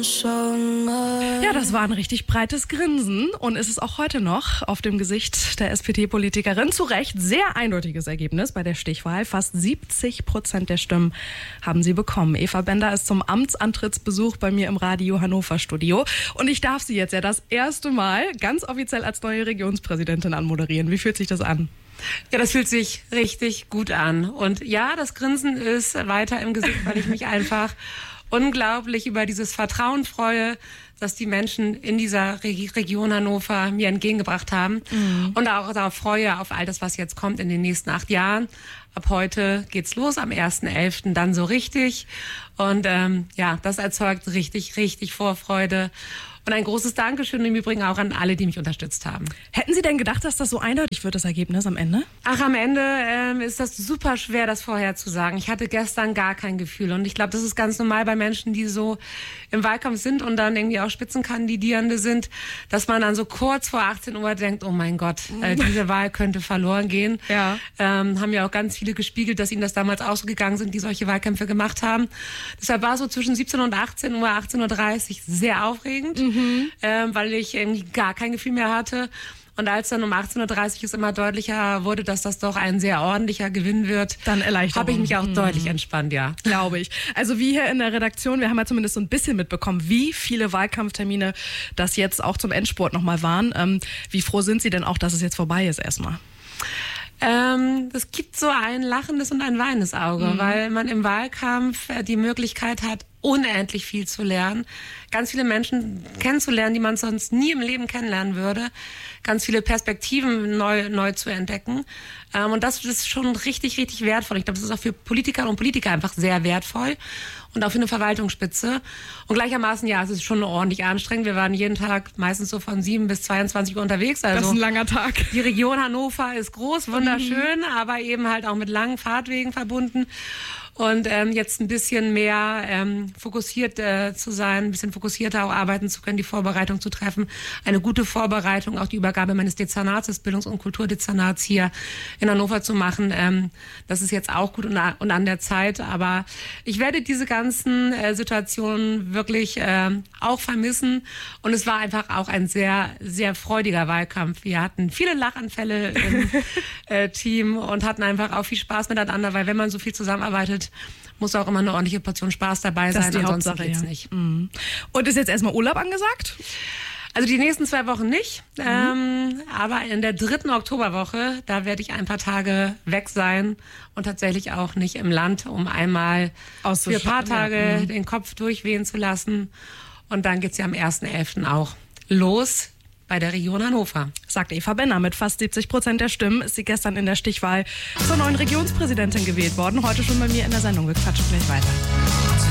Ja, das war ein richtig breites Grinsen und ist es auch heute noch auf dem Gesicht der SPD-Politikerin. Zu Recht, sehr eindeutiges Ergebnis bei der Stichwahl. Fast 70% der Stimmen haben sie bekommen. Eva Bender ist zum Amtsantrittsbesuch bei mir im Radio Hannover Studio. Und ich darf sie jetzt ja das erste Mal ganz offiziell als neue Regionspräsidentin anmoderieren. Wie fühlt sich das an? Ja, das fühlt sich richtig gut an. Und ja, das Grinsen ist weiter im Gesicht, weil ich mich einfach unglaublich über dieses Vertrauen freue, dass die Menschen in dieser Region Hannover mir entgegengebracht haben. Und auch darauf freue, auf all das, was jetzt kommt in den nächsten 8 Jahren. Ab heute geht's los, am 1.11. dann so richtig. Und ja, das erzeugt richtig, richtig Vorfreude. Und ein großes Dankeschön im Übrigen auch an alle, die mich unterstützt haben. Hätten Sie denn gedacht, dass das so eindeutig wird, das Ergebnis am Ende? Ach, am Ende ist das super schwer, das vorherzusagen. Ich hatte gestern gar kein Gefühl. Und ich glaube, das ist ganz normal bei Menschen, die so im Wahlkampf sind und dann irgendwie auch Spitzenkandidierende sind, dass man dann so kurz vor 18 Uhr denkt, oh mein Gott, diese Wahl könnte verloren gehen. Ja. Haben ja auch ganz viele gespiegelt, dass ihnen das damals auch so gegangen sind, die solche Wahlkämpfe gemacht haben. Deshalb war so zwischen 17 und 18 Uhr, 18.30 Uhr sehr aufregend. Weil ich irgendwie gar kein Gefühl mehr hatte. Und als dann um 18.30 Uhr es immer deutlicher wurde, dass das doch ein sehr ordentlicher Gewinn wird, dann Erleichterung. Habe ich mich auch deutlich entspannt, ja. Glaube ich. Also wie hier in der Redaktion, wir haben ja zumindest so ein bisschen mitbekommen, wie viele Wahlkampftermine das jetzt auch zum Endspurt nochmal waren. Wie froh sind Sie denn auch, dass es jetzt vorbei ist erstmal? Es gibt so ein lachendes und ein weinendes Auge, weil man im Wahlkampf die Möglichkeit hat, unendlich viel zu lernen, ganz viele Menschen kennenzulernen, die man sonst nie im Leben kennenlernen würde, ganz viele Perspektiven neu zu entdecken. Und das ist schon richtig, richtig wertvoll. Ich glaube, das ist auch für Politikerinnen und Politiker einfach sehr wertvoll und auch für eine Verwaltungsspitze. Und gleichermaßen, ja, es ist schon ordentlich anstrengend. Wir waren jeden Tag meistens so von 7 bis 22 Uhr unterwegs. Also das ist ein langer Tag. Die Region Hannover ist groß, wunderschön, aber eben halt auch mit langen Fahrtwegen verbunden. Und jetzt ein bisschen mehr fokussiert zu sein, ein bisschen fokussierter auch arbeiten zu können, die Vorbereitung zu treffen. Eine gute Vorbereitung, auch die Übergabe meines Dezernats, des Bildungs- und Kulturdezernats hier in Hannover zu machen. Das ist jetzt auch gut und an der Zeit. Aber ich werde diese ganzen Situationen wirklich auch vermissen. Und es war einfach auch ein sehr, sehr freudiger Wahlkampf. Wir hatten viele Lachanfälle im Team und hatten einfach auch viel Spaß miteinander, weil wenn man so viel zusammenarbeitet, muss auch immer eine ordentliche Portion Spaß dabei sein, ansonsten geht's nicht. Und ist jetzt erstmal Urlaub angesagt? Also die nächsten 2 Wochen nicht, aber in der 3. Oktoberwoche, da werde ich ein paar Tage weg sein und tatsächlich auch nicht im Land, um einmal für ein paar Tage den Kopf durchwehen zu lassen. Und dann geht's ja am 1.11. auch los bei der Region Hannover. Sagt Eva Bender. Mit fast 70% der Stimmen ist sie gestern in der Stichwahl zur neuen Regionspräsidentin gewählt worden. Heute schon bei mir in der Sendung. Wir quatschen gleich weiter.